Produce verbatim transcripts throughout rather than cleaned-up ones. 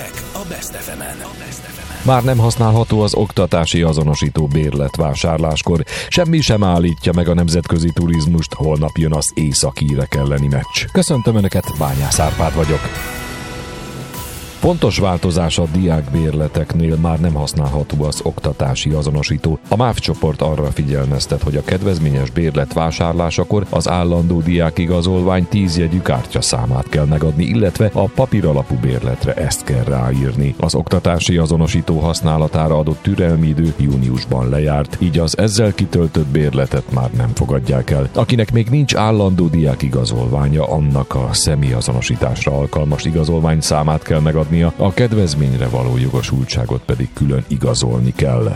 Hírek a Best ef emen. Már nem használható az oktatási azonosító bérletvásárláskor. Semmi sem állítja meg a nemzetközi turizmust. Holnap jön az észak-írek elleni meccs. Köszöntöm Önöket, Bányász Árpád vagyok. Fontos változás a diákbérleteknél, már nem használható az oktatási azonosító. A MÁV csoport arra figyelmeztet, hogy a kedvezményes bérlet vásárlásakor az állandó diákigazolvány tíz jegyű kártyaszámát kell megadni, illetve a papíralapú bérletre ezt kell ráírni. Az oktatási azonosító használatára adott türelmi idő júniusban lejárt, így az ezzel kitöltött bérletet már nem fogadják el. Akinek még nincs állandó diákigazolványa, annak a személyazonosításra alkalmas igazolvány számát kell megadni, a kedvezményre való jogosultságot pedig külön igazolni kell.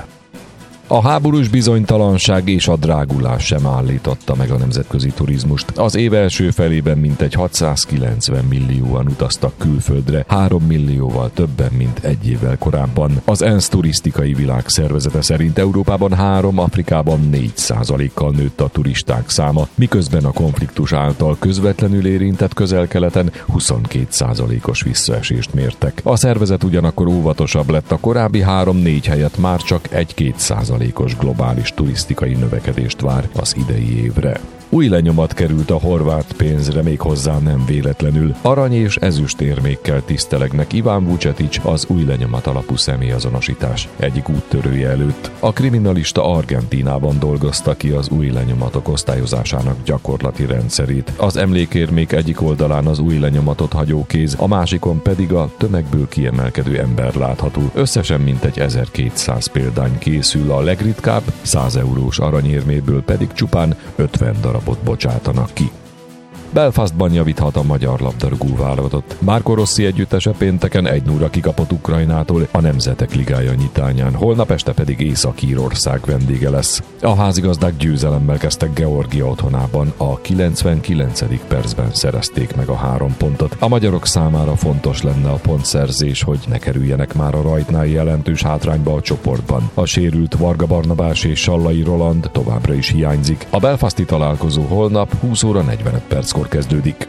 A háborús bizonytalanság és a drágulás sem állította meg a nemzetközi turizmust. Az év első felében mintegy hatszázkilencven millióan utaztak külföldre, három millióval többen, mint egy évvel korábban. Az ENSZ turisztikai világszervezete szerint Európában három, Afrikában négy százalékkal nőtt a turisták száma, miközben a konfliktus által közvetlenül érintett Közel-Keleten huszonkét százalékos visszaesést mértek. A szervezet ugyanakkor óvatosabb lett, a korábbi három-négy helyett már csak egy-két százalékos globális turisztikai növekedést vár az idei évre. Új lenyomat került a horvát pénzre, méghozzá nem véletlenül. Arany és ezüst érmékkel tisztelegnek Iván Vucetić, az új lenyomat alapú személyazonosítás egyik úttörője előtt. A kriminalista Argentínában dolgozta ki az új lenyomatok osztályozásának gyakorlati rendszerét. Az emlékérmék egyik oldalán az új lenyomatot hagyó kéz, a másikon pedig a tömegből kiemelkedő ember látható. Összesen mintegy ezerkétszáz példány készül, a legritkább száz eurós aranyérméből pedig csupán ötven darabot bocsátanak ki. Belfastban javíthat a magyar labdarúgó válogatott. Marco Rossi együttese pénteken egy nulla kikapott Ukrajnától a Nemzetek Ligája nyitányán, holnap este pedig Észak-Írország vendége lesz. A házigazdák győzelemmel kezdtek Georgia otthonában, a kilencvenkilencedik percben szerezték meg a három pontot. A magyarok számára fontos lenne a pontszerzés, hogy ne kerüljenek már a rajtnál jelentős hátrányba a csoportban. A sérült Varga Barnabás és Sallai Roland továbbra is hiányzik. A belfasti találkozó holnap húsz óra negyvenöt perckor kezdődik.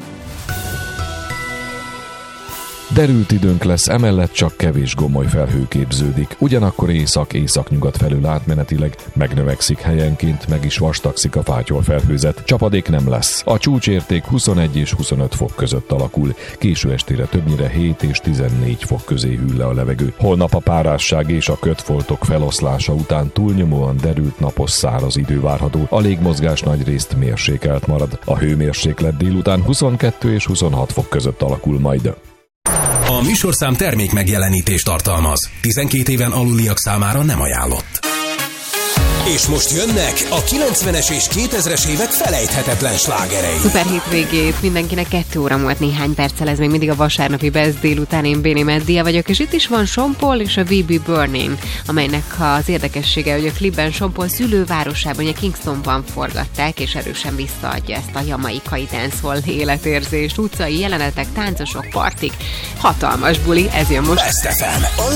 Derült időnk lesz, emellett csak kevés gomoly felhő képződik. Ugyanakkor észak-északnyugat felől átmenetileg megnövekszik helyenként, meg is vastagszik a fátyol felhőzet. Csapadék nem lesz. A csúcsérték huszonegy és huszonöt fok között alakul. Késő estére többnyire hét és tizennégy fok közé hűl le a levegő. Holnap a párásság és a kötfoltok feloszlása után túlnyomóan derült, napos, száraz idő várható. A légmozgás nagyrészt mérsékelt marad. A hőmérséklet délután huszonkettő és huszonhat fok között alakul majd. A műsorszám termék megjelenítést tartalmaz. tizenkét éven aluliak számára nem ajánlott. És most jönnek a kilencvenes és kétezres évek felejthetetlen slágerei. Szuper hétvégét mindenkinek, kettő óra múlt néhány perccel, ez még mindig a vasárnapi Best délután, én Béni Meddia vagyok, és itt is van Sean Paul és a We Be Burning, amelynek az érdekessége, hogy a klipben Sean Paul szülővárosában, ugye Kingstonban forgatták, és erősen visszaadja ezt a jamaikai dancehall életérzést, utcai jelenetek, táncosok, partik, hatalmas buli, ez jön most. Best ef em, a